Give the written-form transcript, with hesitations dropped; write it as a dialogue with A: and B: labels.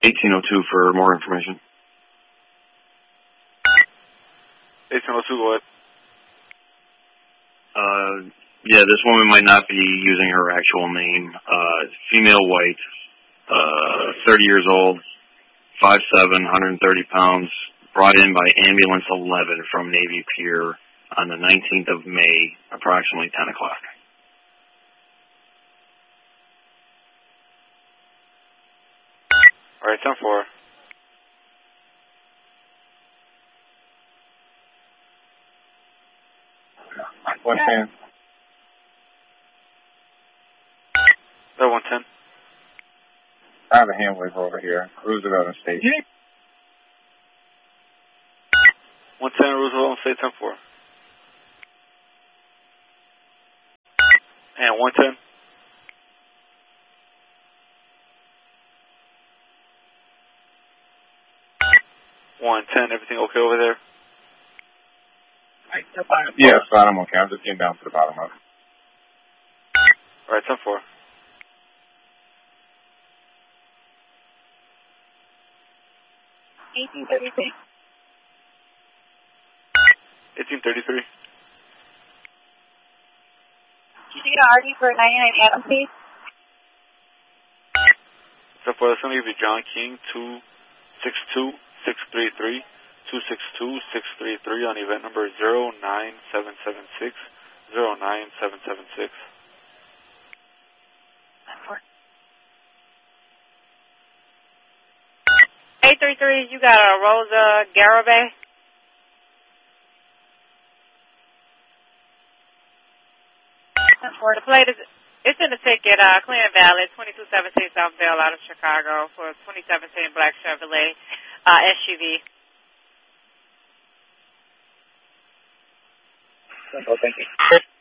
A: 1802 for more information.
B: 1802, go ahead.
A: Yeah, this woman might not be using her actual name. Female white, 30 years old, 5'7", 130 pounds, brought in by ambulance 11 from Navy Pier on the 19th of May, approximately 10 o'clock.
B: All right, 10-4.
C: One ten.
B: That 110.
C: I have a hand wave over here. Roosevelt and State.
B: 110 Roosevelt and State, 10-4. And 110. Everything okay over there?
C: Yes, I'm okay. I'm just getting down to the bottom of it.
B: All right, 10-4.
D: $18.33.
B: $18.33.
D: Can you get an RD for 99 Adam, please?
B: 10-4, that's going to give you John King, 262-633. 262-633 on event number 09776. 09776.
E: 833, you got a Rosa Garibay? The plate is, it's in the ticket, clear and valid, 2217 South Bell out of Chicago for 2017 black Chevrolet SUV.
C: Thank you.